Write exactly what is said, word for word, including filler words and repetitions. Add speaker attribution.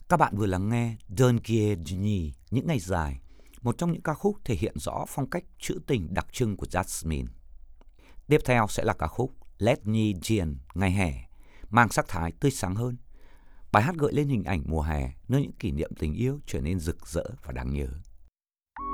Speaker 1: Các bạn vừa lắng nghe Dönkie Dni, Những ngày dài, một trong những ca khúc thể hiện rõ phong cách trữ tình đặc trưng của Jasmine. Tiếp theo sẽ là ca khúc Let Me Jian, Ngày hè, mang sắc thái tươi sáng hơn. Bài hát gợi lên hình ảnh mùa hè, nơi những kỷ niệm tình yêu trở nên rực rỡ và đáng nhớ.